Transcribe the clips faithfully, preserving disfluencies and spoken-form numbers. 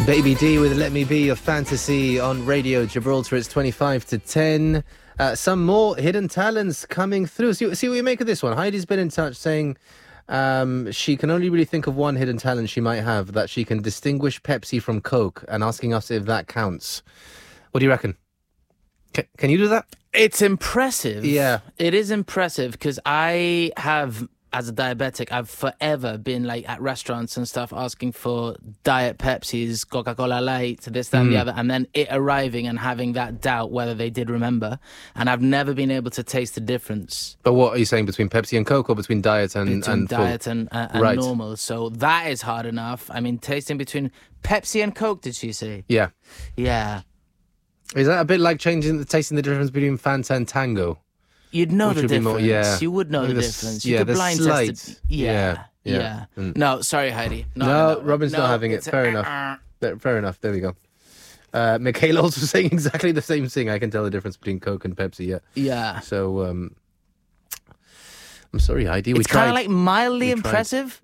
Baby D with Let Me Be Your Fantasy on Radio Gibraltar. It's twenty-five to ten. Uh, some more hidden talents coming through. See, see what you make of this one. Heidi's been in touch saying um, she can only really think of one hidden talent she might have, that she can distinguish Pepsi from Coke, and asking us if that counts. What do you reckon? C- can you do that? It's impressive. Yeah. It is impressive because I have, as a diabetic, I've forever been like at restaurants and stuff asking for Diet Pepsis, Coca-Cola Light, this, that, and the other, and then it arriving and having that doubt whether they did remember. And I've never been able to taste the difference. But what are you saying, between Pepsi and Coke, or between Diet and, between and Diet full? and, uh, and Right. normal. So that is hard enough. I mean, tasting between Pepsi and Coke, did she say? Yeah. Yeah. Is that a bit like changing the tasting the difference between Fanta and Tango? You'd know Which the would be difference. more- yeah. You would know Maybe the the s- difference. yeah, You could the blind slight- test it. Yeah. yeah, Yeah. yeah. Mm. No, sorry, Heidi. No, No, no, no. Robin's No, not having it. it's a- Fair enough. There- Fair enough. There we go. Uh, Michaela also saying exactly the same thing. I can tell the difference between Coke and Pepsi. Yeah. Yeah. So, um, I'm sorry, Heidi. We It's kind tried. of like mildly We tried. impressive.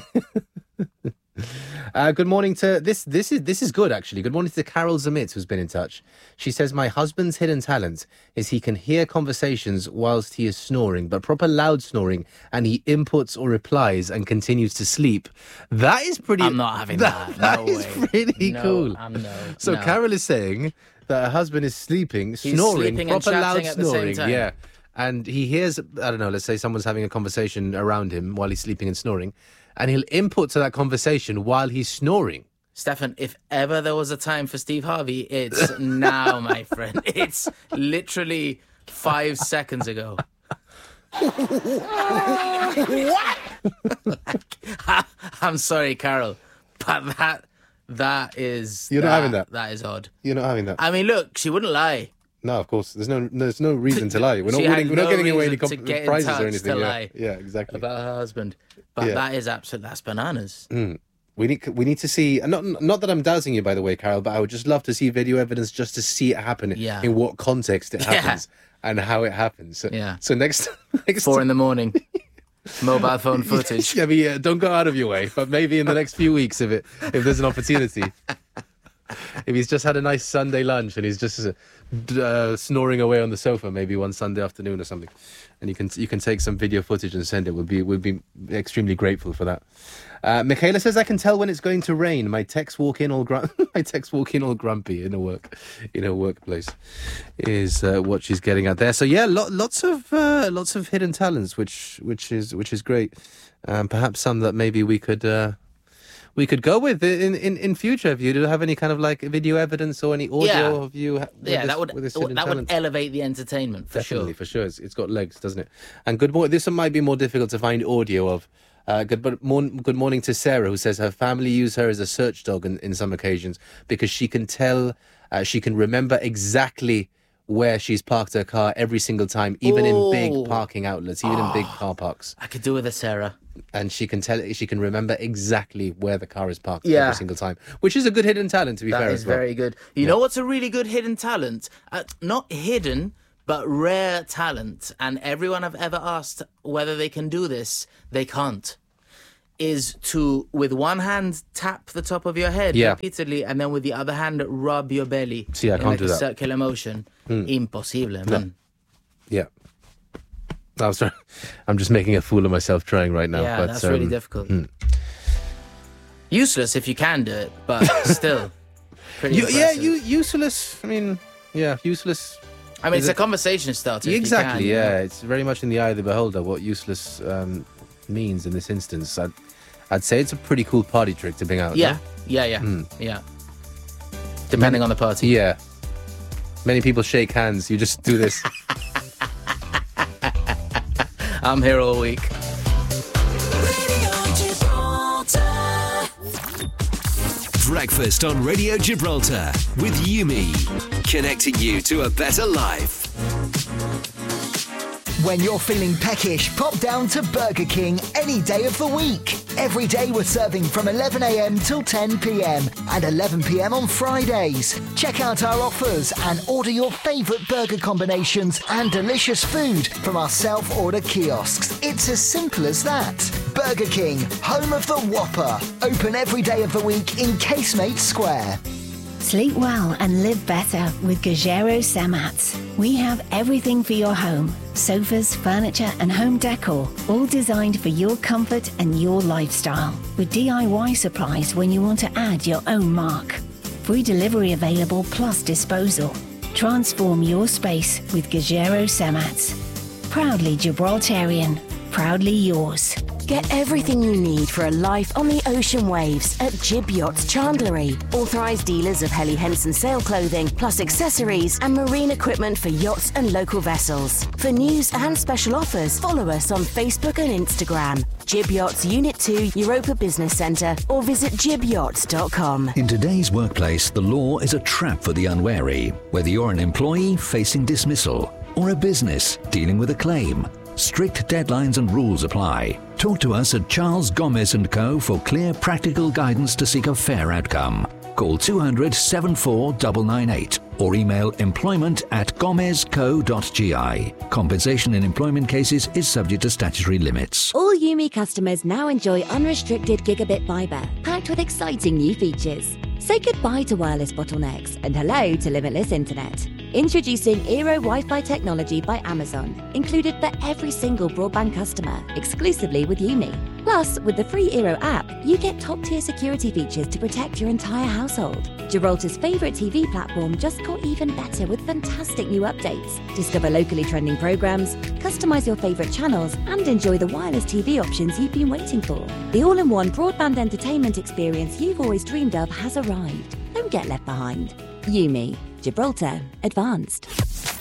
Uh, good morning to this. This is this is good actually. Good morning to Carol Zamit, who's been in touch. She says, my husband's hidden talent is he can hear conversations whilst he is snoring, but proper loud snoring, and he inputs or replies and continues to sleep. That is pretty. I'm not having that. That No is way. pretty No, cool. I'm no. So no. Carol is saying that her husband is sleeping, He's snoring, sleeping and proper loud chatting at the same snoring. time. Yeah. And he hears, I don't know, let's say someone's having a conversation around him while he's sleeping and snoring, and he'll input to that conversation while he's snoring. Stefan, if ever there was a time for Steve Harvey, it's now, my friend. It's literally five seconds ago. What? I'm sorry, Carol, but that that is You're not having that? That is odd. You're not having that? I mean, look, she wouldn't lie. No, of course. There's no there's no reason to lie. We're not She had winning, we're not no giving away any reason to comp- get in prizes touch or anything. to Yeah. lie yeah, exactly. About her husband. But Yeah. that is absolute, that's bananas. Mm. We need we need to see, not not that I'm doubting you, by the way, Carol, but I would just love to see video evidence just to see it happen, Yeah. in what context it Yeah. happens and how it happens. So, Yeah. so next, next Four in the morning. Mobile phone footage. Yeah, but yeah, don't go out of your way. But maybe in the next few weeks, if it if there's an opportunity, if he's just had a nice Sunday lunch and he's just uh, d- uh, snoring away on the sofa, maybe one Sunday afternoon or something, and you can you can take some video footage and send it. We'd be we'd be extremely grateful for that. Uh, Michaela says, I can tell when it's going to rain. My texts walk in all grum- my texts walk in all grumpy in a work in a workplace is uh, what she's getting at there. So yeah, lo- lots of uh, lots of hidden talents, which which is which is great. Um, perhaps some that maybe we could uh, we could go with in, in, in future. If you do have any kind of like video evidence or any audio Yeah. of you, ha- with Yeah, this, that would with this that hidden would talent. elevate the entertainment for Definitely, sure. for sure. It's, it's got legs, doesn't it? And good morning. This one might be more difficult to find audio of. Uh, good, but morn, good morning to Sarah, who says her family use her as a search dog in, in some occasions because she can tell, uh, she can remember exactly where she's parked her car every single time, even Oh. in big parking outlets, even in big car parks. I could do with a Sarah. And she can tell, she can remember exactly where the car is parked Yeah. every single time, which is a good hidden talent, to be That fair is as well. very good. You know what's a really good hidden talent? Uh, not hidden, but rare talent. And everyone I've ever asked whether they can do this, they can't. Is to, with one hand, tap the top of your head Yeah. repeatedly, and then with the other hand, rub your belly. See, I in can't like do a that. circular motion. Impossible, man. Yeah. I'm sorry. I'm just making a fool of myself trying right now. Yeah, but, that's really um, difficult. Useless if you can do it, but still pretty You, yeah, impressive. you useless. I mean, yeah, useless. I mean, is it's a it- conversation starter. if you Exactly. can, you yeah, know. it's very much in the eye of the beholder what useless um, means in this instance. I'd, I'd say it's a pretty cool party trick to bring out. Yeah, no? yeah, yeah, yeah. Depending on the party. Yeah. Many people shake hands. You just do this. I'm here all week. Breakfast on Radio Gibraltar with Yumi, connecting you to a better life. When you're feeling peckish, pop down to Burger King any day of the week. Every day we're serving from eleven a.m. till ten p.m. and eleven p.m. on Fridays. Check out our offers and order your favourite burger combinations and delicious food from our self-order kiosks. It's as simple as that. Burger King, home of the Whopper. Open every day of the week in Casemate Square. Sleep well and live better with Gajero Semats. We have everything for your home. Sofas, furniture and home decor, all designed for your comfort and your lifestyle. With D I Y supplies when you want to add your own mark. Free delivery available plus disposal. Transform your space with Gajero Semats. Proudly Gibraltarian. Proudly yours. Get everything you need for a life on the ocean waves at Jib Yachts Chandlery. Authorised dealers of Helly Henson sail clothing, plus accessories and marine equipment for yachts and local vessels. For news and special offers, follow us on Facebook and Instagram. Jib Yachts Unit two, Europa Business Centre, or visit jib yachts dot com. In today's workplace, the law is a trap for the unwary. Whether you're an employee facing dismissal or a business dealing with a claim, strict deadlines and rules apply. Talk to us at Charles Gomez and Co for clear, practical guidance to seek a fair outcome. Call two hundred, seventy-four nine nine eight or email employment at gomez co dot g i. Compensation in employment cases is subject to statutory limits. All Yumi customers now enjoy unrestricted gigabit fibre, packed with exciting new features. Say goodbye to wireless bottlenecks and hello to limitless internet. Introducing Eero Wi-Fi technology by Amazon, included for every single broadband customer, exclusively with Yumi. Plus, with the free Eero app, you get top-tier security features to protect your entire household. Gibraltar's favourite T V platform just got even better with fantastic new updates. Discover locally trending programmes, customise your favourite channels, and enjoy the wireless T V options you've been waiting for. The all-in-one broadband entertainment experience you've always dreamed of has arrived. Don't get left behind. Yumi. Gibraltar Advanced.